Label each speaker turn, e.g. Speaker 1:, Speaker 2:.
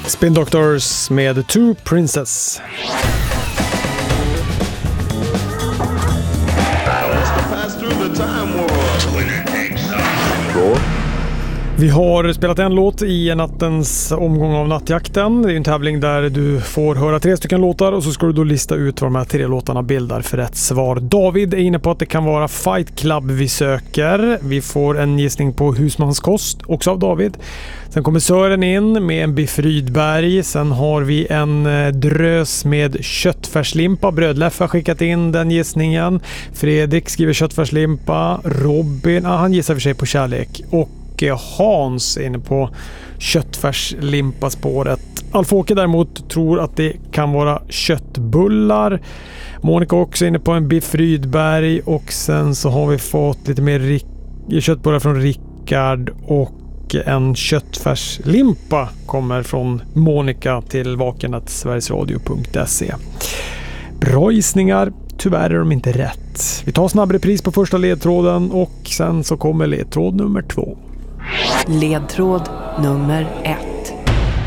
Speaker 1: Spin Doctors med Two Princess. Vi har spelat en låt i nattens omgång av Nattjakten. Det är en tävling där du får höra 3 stycken låtar och så ska du då lista ut vad de här 3 låtarna bildar för rätt svar. David är inne på att det kan vara Fight Club vi söker. Vi får en gissning på husmanskost också av David. Sen kommer Sören in med en Biff Rydberg. Sen har vi en drös med köttfärslimpa. Brödläff har skickat in den gissningen. Fredrik skriver köttfärslimpa. Robin, han gissar för sig på kärlek. Och Hans inne på köttfärslimpa-spåret. Alf-Åke däremot tror att det kan vara köttbullar. Monica också inne på en Biff Rydberg. Och sen så har vi fått lite mer köttbullar från Rickard. Och en köttfärslimpa kommer från Monica till vaken@sverigesradio.se. Bra gissningar. Tyvärr är de inte rätt. Vi tar snabb repris på första ledtråden och sen så kommer ledtråd nummer 2.
Speaker 2: Ledtråd nummer 1.